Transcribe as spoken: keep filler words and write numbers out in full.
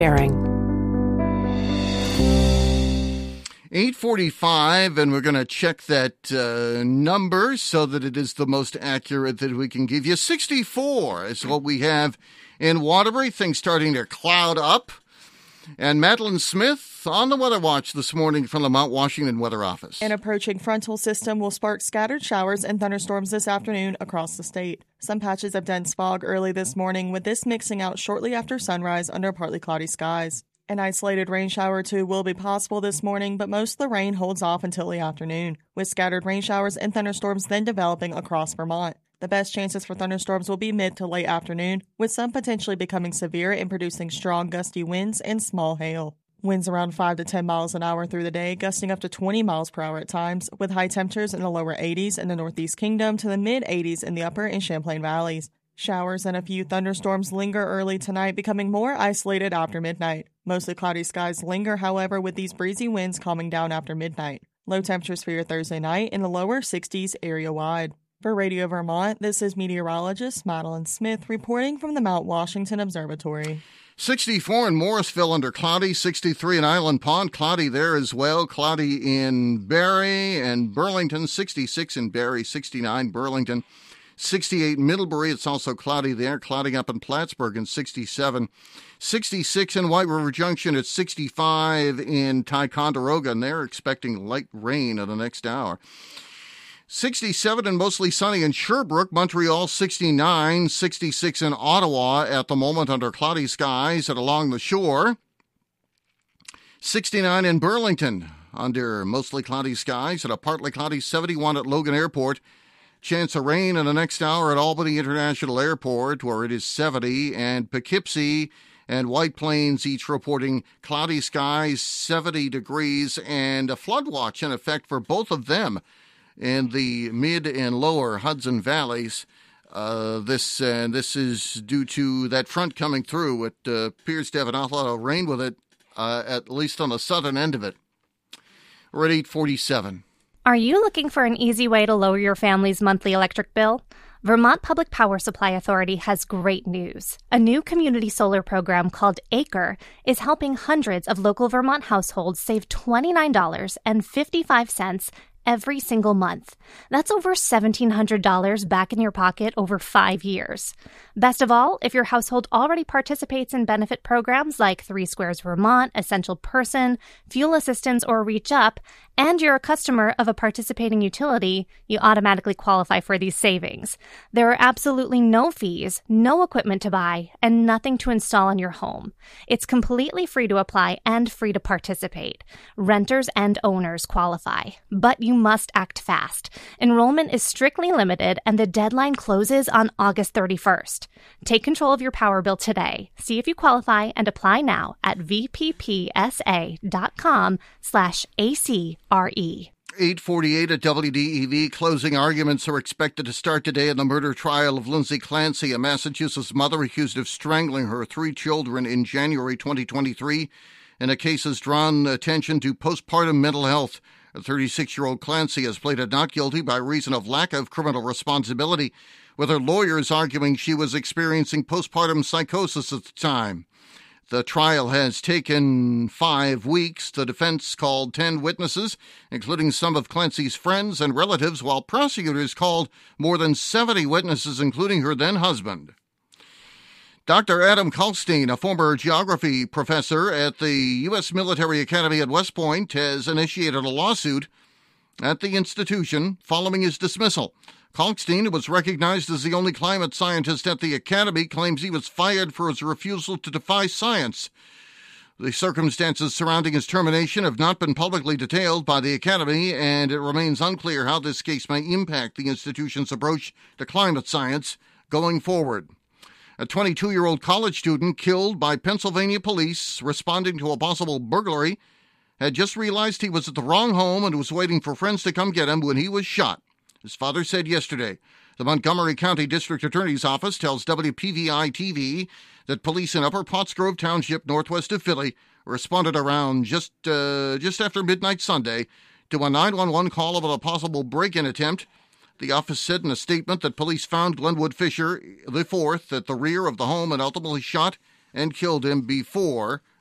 Bearing. eight forty-five, and we're going to check that uh, number so that it is the most accurate that we can give you. sixty-four is what we have in Waterbury. Things starting to cloud up. And Madeline Smith on the Weather Watch this morning from the Mount Washington Weather Office. An approaching frontal system will spark scattered showers and thunderstorms this afternoon across the state. Some patches of dense fog early this morning, with this mixing out shortly after sunrise under partly cloudy skies. An isolated rain shower or two will be possible this morning, but most of the rain holds off until the afternoon, with scattered rain showers and thunderstorms then developing across Vermont. The best chances for thunderstorms will be mid to late afternoon, with some potentially becoming severe and producing strong gusty winds and small hail. Winds around five to ten miles an hour through the day, gusting up to twenty miles per hour at times, with high temperatures in the lower eighties in the Northeast Kingdom to the mid-eighties in the upper and Champlain valleys. Showers and a few thunderstorms linger early tonight, becoming more isolated after midnight. Mostly cloudy skies linger, however, with these breezy winds calming down after midnight. Low temperatures for your Thursday night in the lower sixties area-wide. For Radio Vermont, this is meteorologist Madeline Smith reporting from the Mount Washington Observatory. sixty-four in Morrisville under cloudy, sixty-three in Island Pond, cloudy there as well, cloudy in Barrie and Burlington, sixty-six in Barrie, sixty-nine Burlington, sixty-eight Middlebury, it's also cloudy there, clouding up in Plattsburgh and sixty-seven, sixty-six in White River Junction, it's sixty-five in Ticonderoga, and they're expecting light rain in the next hour. sixty-seven and mostly sunny in Sherbrooke, Montreal, sixty-nine, sixty-six in Ottawa at the moment under cloudy skies and along the shore. sixty-nine in Burlington under mostly cloudy skies and a partly cloudy seventy-one at Logan Airport. Chance of rain in the next hour at Albany International Airport where it is seventy, and Poughkeepsie and White Plains each reporting cloudy skies, seventy degrees, and a flood watch in effect for both of them in the mid and lower Hudson valleys. Uh, this uh, this is due to that front coming through. It uh, appears to have an awful lot of rain with it, uh, at least on the southern end of it. We're at eight forty-seven. Are you looking for an easy way to lower your family's monthly electric bill? Vermont Public Power Supply Authority has great news. A new community solar program called ACRE is helping hundreds of local Vermont households save twenty-nine dollars and fifty-five cents every single month. That's over seventeen hundred dollars back in your pocket over five years. Best of all, if your household already participates in benefit programs like Three Squares Vermont, Essential Person, Fuel Assistance, or Reach Up, and you're a customer of a participating utility, you automatically qualify for these savings. There are absolutely no fees, no equipment to buy, and nothing to install in your home. It's completely free to apply and free to participate. Renters and owners qualify, but you must act fast. Enrollment is strictly limited, and the deadline closes on August thirty-first. Take control of your power bill today. See if you qualify and apply now at vppsa.com slash ACRE. eight forty-eight at W D E V. Closing arguments are expected to start today in the murder trial of Lindsay Clancy, a Massachusetts mother accused of strangling her three children in January twenty twenty-three. And a case has drawn attention to postpartum mental health. A thirty-six-year-old Clancy has pleaded not guilty by reason of lack of criminal responsibility, with her lawyers arguing she was experiencing postpartum psychosis at the time. The trial has taken five weeks. The defense called ten witnesses, including some of Clancy's friends and relatives, while prosecutors called more than seventy witnesses, including her then-husband. Doctor Adam Kalkstein, a former geography professor at the U S Military Academy at West Point, has initiated a lawsuit at the institution following his dismissal. Kalkstein, who was recognized as the only climate scientist at the academy, claims he was fired for his refusal to defy science. The circumstances surrounding his termination have not been publicly detailed by the academy, and it remains unclear how this case may impact the institution's approach to climate science going forward. A twenty-two-year-old college student killed by Pennsylvania police responding to a possible burglary had just realized he was at the wrong home and was waiting for friends to come get him when he was shot, his father said yesterday. The Montgomery County District Attorney's Office tells W P V I-T V that police in Upper Pottsgrove Township, northwest of Philly, responded around just uh, just after midnight Sunday to a nine one one call about a possible break-in attempt. The office said in a statement that police found Glenwood Fisher the fourth at the rear of the home and ultimately shot and killed him before